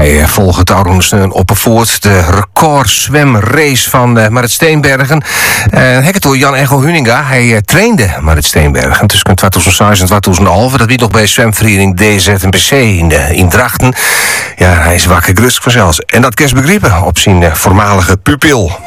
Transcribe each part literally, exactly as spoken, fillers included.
Wij volgen het oude Oppervoort, de recordzwemrace van uh, Marit Steenbergen. Uh, Hek door Jan Echo Huninga. Hij uh, trainde Marit Steenbergen tussen tweeduizend zes en tweeduizend elf. Dat wie nog bij zwemvereniging D Z M P C in, uh, in Drachten. Ja, hij is wakker gerust vanzelfs. En dat kerst begrepen op zijn uh, voormalige pupil.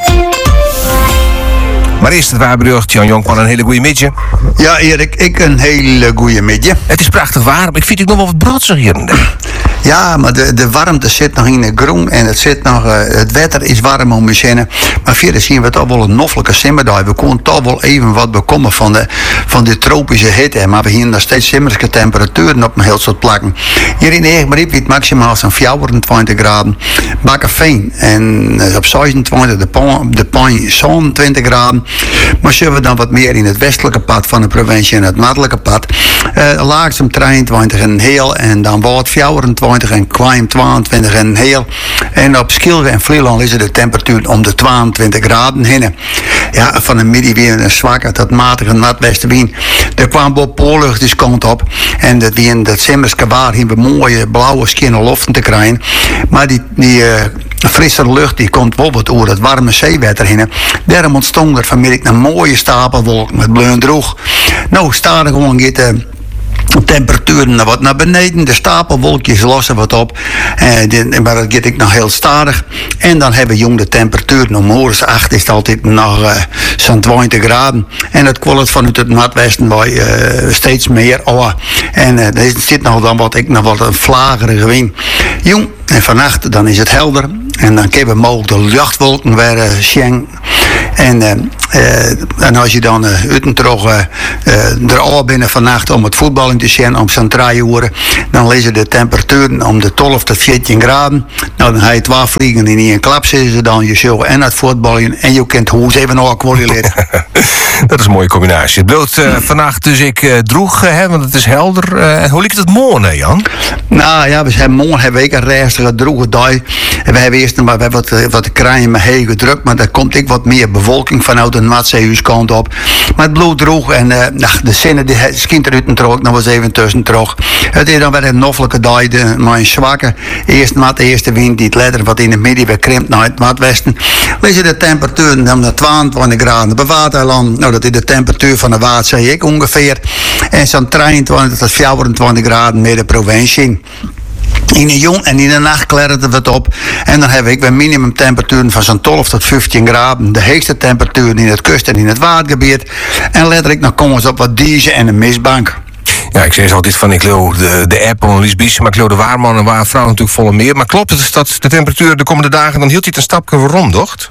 Maar eerst het waarberucht, Jan Jonkman, een hele goede midje. Ja, Erik, ik een hele goede midje. Het is prachtig warm, ik vind het nog wel wat brodsig hier en daar. Ja, maar de, de warmte zit nog in de groen en het, zit nog, uh, het wetter is warm om te zinnen. Maar verder zien we toch wel een noffelijke simmerdag. We konden toch wel even wat bekomen van de, van de tropische hitte. Maar we hier nog steeds simmerlijke temperaturen op een heel soort plakken. Hier in Eegmariep het maximaal zo'n vierentwintig graden. Bakkerveen en uh, op zesentwintig, de Pijn, de Pijn zevenentwintig graden. Maar zullen we dan wat meer in het westelijke pad van de provincie en het noordelijke pad. Uh, Laagsum drieëntwintig en heel en dan wordt vierentwintig en Kwajm tweeëntwintig en heel. En op Schilde en Vlieland is de temperatuur om de tweeëntwintig graden heen. Ja, van de midden weer een zwakke tot matige noordwestenwind. Er kwam Bob Poorlucht die kant op. En dat wie in dat Simmerske waar hebben we mooie blauwe schinnen loften te krijgen. Maar die, die uh, frisse lucht die komt bijvoorbeeld over het warme zeewater heen. Daarom ontstond er vanmiddag een mooie stapelwolk met blauw droog. Nou, staat er gewoon gaat uh, temperaturen wat naar beneden, de stapelwolkjes lossen wat op, eh, die, maar dat gaat ik nog heel stadig. En dan hebben we jong de temperaturen om morgens acht is het altijd nog uh, zo'n twintig graden. En dat kwam vanuit het noordwesten bij uh, steeds meer. Oh, en uh, er zit nog dan wat ik nog wat een vlagerige wind. Jong, en vannacht dan is het helder. En dan kunnen we mogelijk de luchtwolken weer uh, zien. En, uh, uh, en als je dan uh, uitentrog uh, uh, er al binnen vannacht om het voetballen te zien om zo'n drie uur, dan lezen de temperaturen om de twaalf tot veertien graden. Nou, dan ga je twaalf vliegen in één klap zitten ze dan je show en het voetballen en je kunt hoe even nog kwaliteit. Dat is een mooie combinatie. Het bloot uh, vannacht dus ik uh, droeg, uh, hè, want het is helder. Uh, hoe liep het morgen, Jan? Nou ja, we zijn morgen hebben we een rustige droge dag. En we hebben eerst nog maar wat, wat krijgen met heen gedrukt, maar daar komt ik wat meer bewolking vanuit de Noordzeehuiskant op. Maar het bloed droeg en uh, ach, de zinnen die schijnt eruit en trok, nog was even tussen trog. Het is dan weer een noffelijke dag, de, maar een zwakke. Eerst maat de eerste wind die het letter wat in het midden weer krimpt naar het noordwesten. Lezen de temperaturen dan naar tweeëntwintig graden op Waterland. Nou, dat is de temperatuur van de Waterdzee ik ongeveer. En zo'n drieëntwintig tot vierentwintig graden met de provincie. In de jong en in de nacht klaren we het op. En dan heb ik weer minimumtemperaturen van zo'n twaalf tot vijftien graden. De hoogste temperaturen in het kust- en in het watergebied. En letterlijk dan komen ze op wat diezen en een mistbank. Ja, ik zeg altijd van ik leo de, de app en Lies Bies, maar ik leo de waarman en waarvrouw natuurlijk volle meer. Maar klopt het dat de temperatuur de komende dagen, dan hield hij het een stapje rond, toch?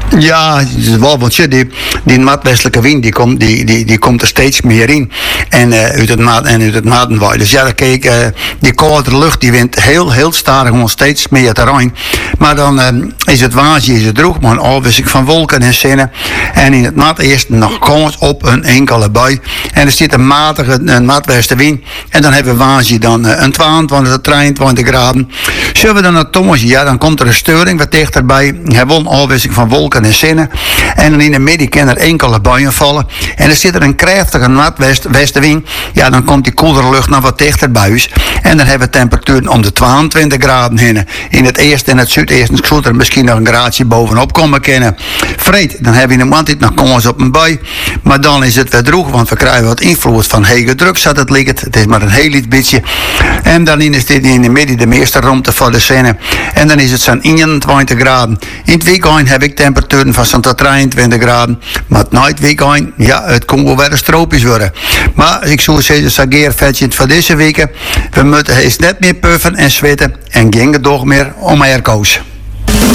Ja, wel, want je, die, die noordwestelijke wind die komt, die, die, die komt er steeds meer in. En uh, uit het maat en uit het matenwaai. Dus ja, dan kijk, uh, die koude lucht die wint heel, heel stadig, gewoon steeds meer terrein. Maar dan uh, is het waasje, is het droog, maar een afwisseling van wolken en zinnen. En in het maat eerst nog kans op een enkele bui. En er zit een matige uh, noordwestenwind. En dan hebben we waasje dan uh, een tweeëntwintig tot drieëntwintig graden. Zullen we dan naar Thomas? Ja, dan komt er een steuring wat dichterbij. We hebben een afwisseling van wolken en zinnen. En dan in de midden kunnen er enkele buien vallen. En er zit er een krachtige noordwestenwind. Ja, dan komt die koelere lucht nog wat dichter bij ons. En dan hebben we temperaturen om de tweeëntwintig graden heen. In het eerste en het zuideerste zou er misschien nog een graadje bovenop komen kunnen. Vreed, dan hebben we in de maand nog kans op een bui. Maar dan is het weer droog, want we krijgen wat invloed van hege druk, zat het liggen. Het is maar een heel iets beetje. En dan is dit in de midden de meeste ruimte voor de zinnen. En dan is het zo'n eenentwintig graden. In het weekend heb ik temperaturen van zo'n tot drieëntwintig graden. Maar het night weekend, ja, het kon wel weer eens tropisch worden. Maar ik zou zeggen, sageer vetje voor deze weken. We moeten eens net meer puffen en zweten en gingen toch meer om haar koos.